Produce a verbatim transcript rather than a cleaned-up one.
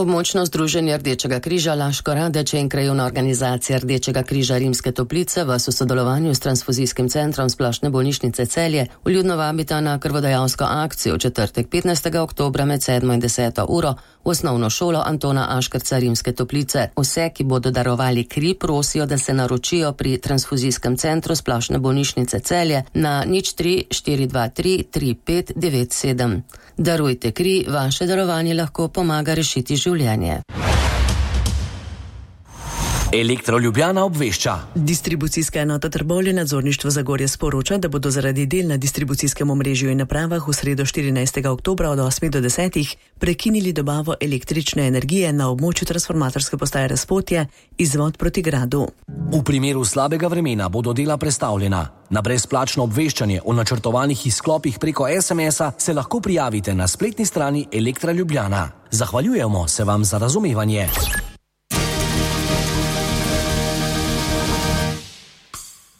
Območno združenje Rdečega križa Laško Radeče in krajevna organizacija Rdečega križa Rimske Toplice v sodelovanju s transfuzijskim centrom Splošne bolnišnice Celje vljudno vabita na krvodajalsko akcijo v četrtek petnajstega oktobra med sedmo in deseto uro v osnovno šolo Antona Aškerca Rimske Toplice. Vse, ki bodo darovali kri, prosijo, da se naročijo pri transfuzijskem centru Splošne bolnišnice Celje na nič tri štiri dva tri tri pet devet sedem. Darujte kri, vaše darovanje lahko pomaga rešiti življenje. Elektro Ljubljana obvešča. Distribucijska enota Trbovlje nadzorništvo Zagorje sporoča, da bodo zaradi del na distribucijskem omrežju in napravah v sredo štirinajstega oktobra od osmih do desetih prekinili dobavo električne energije na območju transformatorske postaje Razpotje, izvod proti gradu. V primeru slabega vremena bodo dela prestavljena. Na brezplačno obveščanje o načrtovanih izklopih preko es em es-a se lahko prijavite na spletni strani Elektra Ljubljana. Zahvaljujemo se vam za razumevanje.